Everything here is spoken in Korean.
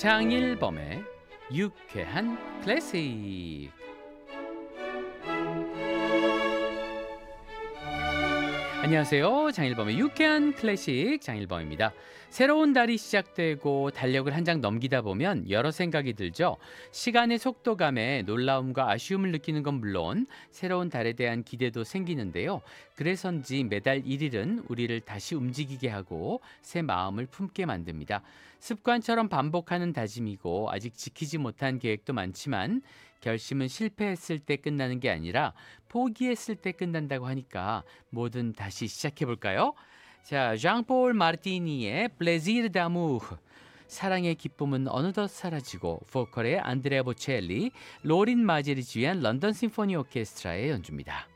장일범의 유쾌한 클래식. 안녕하세요. 장일범의 유쾌한 클래식 장일범입니다. 새로운 달이 시작되고 달력을 한 장 넘기다 보면 여러 생각이 들죠. 시간의 속도감에 놀라움과 아쉬움을 느끼는 건 물론 새로운 달에 대한 기대도 생기는데요. 그래서인지 매달 1일은 우리를 다시 움직이게 하고 새 마음을 품게 만듭니다. 습관처럼 반복하는 다짐이고 아직 지키지 못한 계획도 많지만 결심은 실패했을 때 끝나는 게 아니라 포기했을 때 끝난다고 하니까 뭐든 다시 시작해 볼까요? 자, 장폴 마르티니의 플레지르 다무르. 사랑의 기쁨은 어느덧 사라지고 보컬의 안드레아 보첼리, 로린 마제리 지휘한 런던 심포니 오케스트라의 연주입니다.